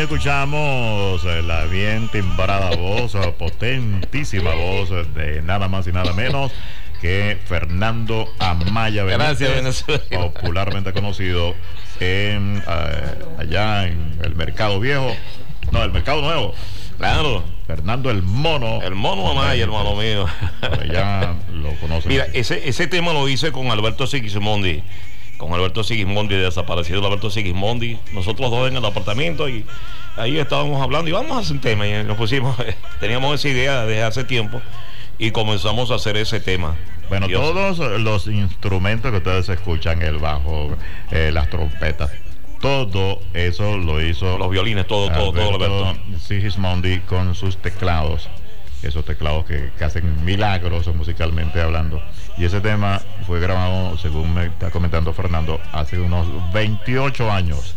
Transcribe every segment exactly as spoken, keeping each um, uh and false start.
escuchamos la bien timbrada voz, potentísima voz de nada más y nada menos que Fernando Amaya Benítez, popularmente conocido en uh, allá en el Mercado Viejo, no, el Mercado Nuevo. Claro. Fernando el Mono. El Mono Amaya, hermano mío. Ya lo conocen. Mira, ese, ese tema lo hice con Alberto Sigismondi. Con Alberto Sigismondi, desaparecido Alberto Sigismondi. Nosotros dos en el apartamento y ahí estábamos hablando y vamos a hacer un tema. Y nos pusimos, teníamos esa idea desde hace tiempo y comenzamos a hacer ese tema. Bueno, Dios. Todos los instrumentos que ustedes escuchan, el bajo, eh, las trompetas, todo eso lo hizo los violines, todo, todo, todo Alberto Sigismondi con sus teclados, esos teclados que, que hacen milagros musicalmente hablando. Y ese tema fue grabado, según me está comentando Fernando, hace unos veintiocho años.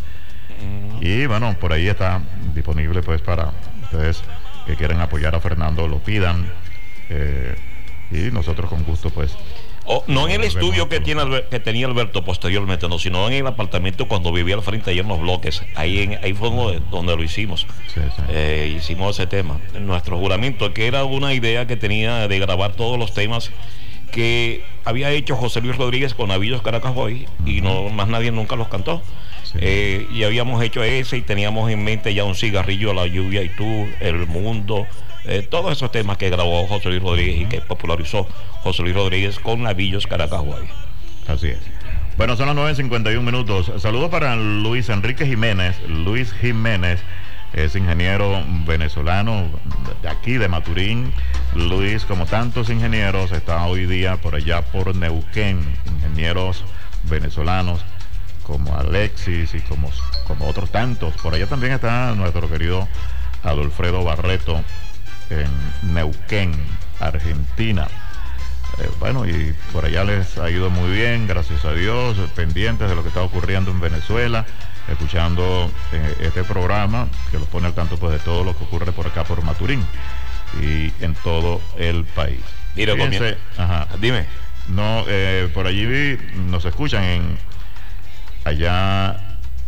Mm. Y bueno, por ahí está disponible pues para ustedes que quieren apoyar a Fernando, lo pidan. Eh, y nosotros con gusto pues. Oh, no en el estudio que, tiene, que tenía Alberto posteriormente, no, sino en el apartamento cuando vivía al frente ahí en los bloques. Ahí, en, ahí fue donde, donde lo hicimos. Sí, sí. Eh, hicimos ese tema. Nuestro juramento, que era una idea que tenía de grabar todos los temas que había hecho José Luis Rodríguez con Navillos Caracas Boy, uh-huh. y no más nadie nunca los cantó. Sí. Eh, y habíamos hecho ese y teníamos en mente ya un cigarrillo, La Lluvia y Tú, El Mundo. Eh, todos esos temas que grabó José Luis Rodríguez uh-huh. y que popularizó José Luis Rodríguez con Navillos Caracas Guay. Así es. Bueno, son las nueve cincuenta y un minutos. Saludos para Luis Enrique Jiménez. Luis Jiménez es ingeniero venezolano de aquí de Maturín. Luis, como tantos ingenieros, está hoy día por allá por Neuquén. Ingenieros venezolanos como Alexis y como, como otros tantos. Por allá también está nuestro querido Adolfredo Barreto en Neuquén, Argentina. Eh, bueno, y por allá les ha ido muy bien, gracias a Dios, pendientes de lo que está ocurriendo en Venezuela, escuchando eh, este programa que los pone al tanto pues de todo lo que ocurre por acá por Maturín y en todo el país. Mira, Fíjense, ajá, dime. No, eh, por allí vi, nos escuchan en allá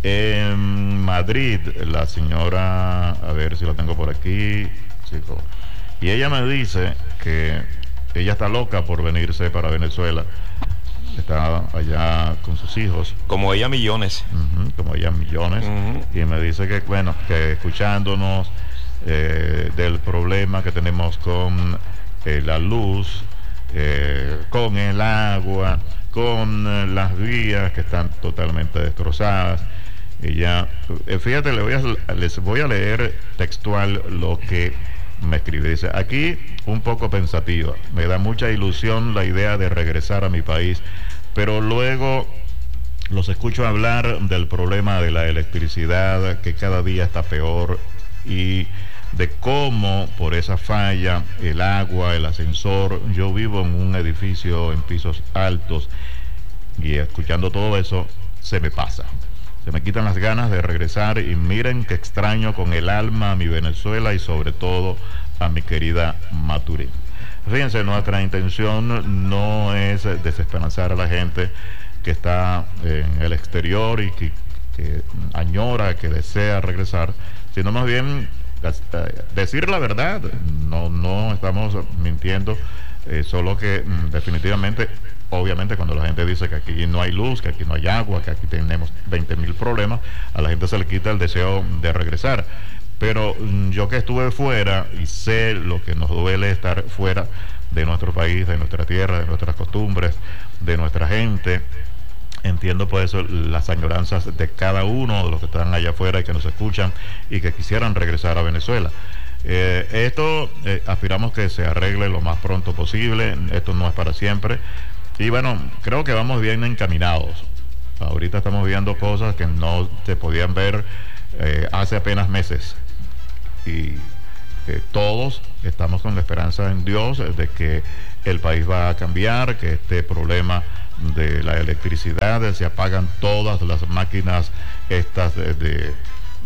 en Madrid, la señora, a ver si lo tengo por aquí. Y ella me dice que ella está loca por venirse para Venezuela. Está allá con sus hijos. Como ella millones. Uh-huh, como ella millones. Uh-huh. Y me dice que, bueno, que escuchándonos eh, del problema que tenemos con eh, la luz, eh, con el agua, con eh, las vías que están totalmente destrozadas. Y ya, eh, fíjate, le voy a, les voy a leer textual lo que me escribe. Dice, aquí un poco pensativa, me da mucha ilusión la idea de regresar a mi país, pero luego los escucho hablar del problema de la electricidad, que cada día está peor, y de cómo por esa falla, el agua, el ascensor, yo vivo en un edificio en pisos altos, y escuchando todo eso, se me pasa. Se me quitan las ganas de regresar y miren que extraño con el alma a mi Venezuela y sobre todo a mi querida Maturín. Fíjense, nuestra intención no es desesperanzar a la gente que está en el exterior y que, que añora, que desea regresar, sino más bien decir la verdad. No, no estamos mintiendo, eh, solo que mm, definitivamente... Obviamente cuando la gente dice que aquí no hay luz, que aquí no hay agua, que aquí tenemos veinte mil problemas, a la gente se le quita el deseo de regresar. Pero yo que estuve fuera y sé lo que nos duele estar fuera de nuestro país, de nuestra tierra, de nuestras costumbres, de nuestra gente, entiendo por eso las añoranzas de cada uno de los que están allá afuera y que nos escuchan y que quisieran regresar a Venezuela. Eh, esto eh, aspiramos que se arregle lo más pronto posible, esto no es para siempre. Y bueno, creo que vamos bien encaminados. Ahorita estamos viendo cosas que no se podían ver eh, hace apenas meses. Y eh, todos estamos con la esperanza en Dios de que el país va a cambiar, que este problema de la electricidad, se apagan todas las máquinas estas de, de eh,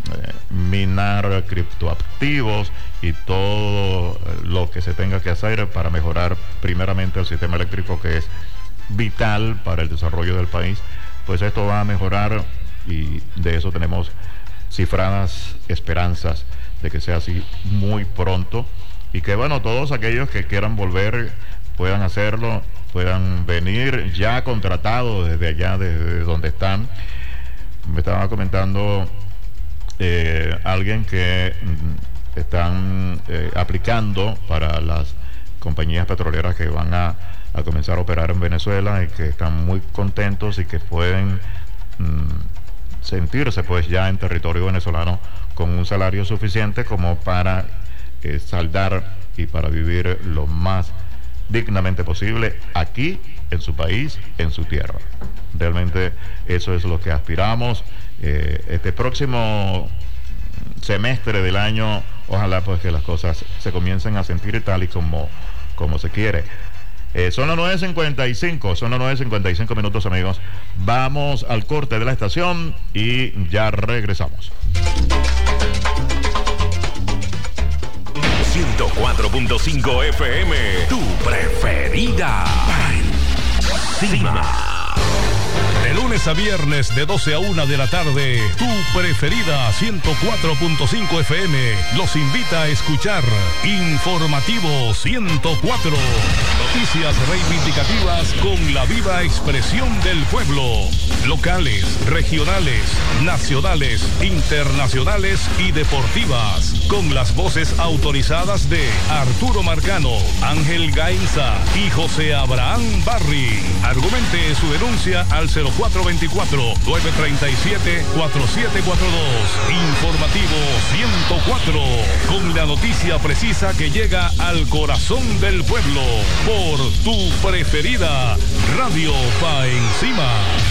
minar criptoactivos y todo lo que se tenga que hacer para mejorar primeramente el sistema eléctrico, que es vital para el desarrollo del país, pues esto va a mejorar y de eso tenemos cifradas esperanzas de que sea así muy pronto, y que bueno, todos aquellos que quieran volver puedan hacerlo, puedan venir ya contratados desde allá, desde donde están. Me estaba comentando eh, alguien que mm, están eh, aplicando para las compañías petroleras que van a, a comenzar a operar en Venezuela, y que están muy contentos y que pueden mm, sentirse pues ya en territorio venezolano con un salario suficiente como para eh, saldar y para vivir lo más dignamente posible aquí, en su país, en su tierra. Realmente eso es lo que aspiramos. Eh, este próximo semestre del año, ojalá pues que las cosas se comiencen a sentir tal y como, como se quiere. Eh, son las nueve cincuenta y cinco, son las nueve cincuenta y cinco minutos, amigos. Vamos al corte de la estación y ya regresamos. ciento cuatro punto cinco F M, tu preferida. Encima. De lunes a viernes de doce a una de la tarde, tu preferida ciento cuatro punto cinco F M los invita a escuchar Informativo ciento cuatro. Noticias reivindicativas con la viva expresión del pueblo. Locales, regionales, nacionales, internacionales y deportivas. Con las voces autorizadas de Arturo Marcano, Ángel Gainza y José Abraham Barry. Argumente su denuncia al cero cuatro dos cuatro, nueve tres siete, cuatro siete cuatro dos. Informativo ciento cuatro, con la noticia precisa que llega al corazón del pueblo, por tu preferida Radio Pa' Encima.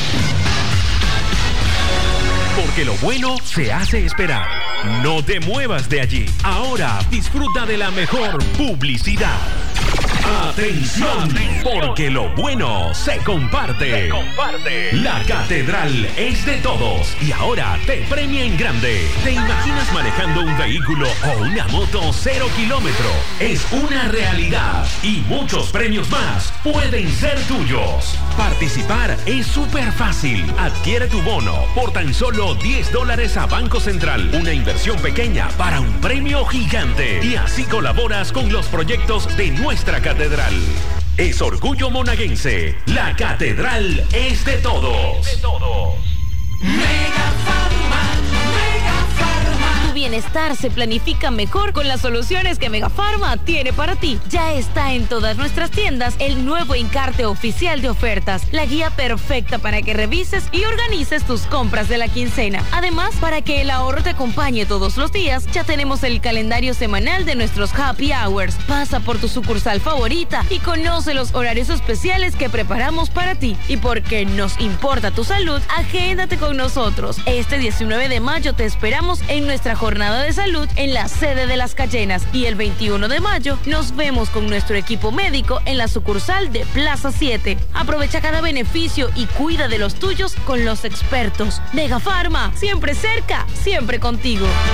Porque lo bueno se hace esperar. No te muevas de allí. Ahora disfruta de la mejor publicidad. ¡Atención! Porque lo bueno se comparte. Se comparte. La catedral es de todos y ahora te premia en grande. ¿Te imaginas manejando un vehículo o una moto cero kilómetro? Es una realidad y muchos premios más pueden ser tuyos. Participar es súper fácil. Adquiere tu bono por tan solo diez dólares a Banco Central. Una inversión pequeña para un premio gigante. Y así colaboras con los proyectos de nuestra catedral. Catedral. Es orgullo monaguense. La catedral es de todos. De todos. Mega Pharma, Mega Pharma. Tu bienestar se planifica mejor con las soluciones que Mega Pharma tiene para ti. Ya está en todas nuestras tiendas el nuevo encarte oficial de ofertas, la guía perfecta para que revises y organices tus compras de la quincena. Además, para que el ahorro te acompañe todos los días, ya tenemos el calendario semanal de nuestros Happy Hours. Pasa por tu sucursal favorita y conoce los horarios especiales que preparamos para ti. Y porque nos importa tu salud, agéndate con nosotros. Este diecinueve de mayo te esperamos en nuestra jornada de salud en la sede de Las Cayenas, y el veintiuno de mayo nos vemos con nuestro equipo médico en la sucursal de Plaza siete. Aprovecha cada beneficio y cuida de los tuyos con los expertos. Mega Pharma, siempre cerca, siempre contigo.